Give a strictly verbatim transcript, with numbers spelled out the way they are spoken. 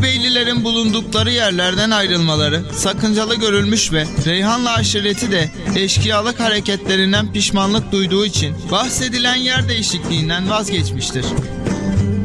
Beylilerin bulundukları yerlerden ayrılmaları sakıncalı görülmüş ve Reyhanlı aşireti de eşkıyalık hareketlerinden pişmanlık duyduğu için bahsedilen yer değişikliğinden vazgeçmiştir.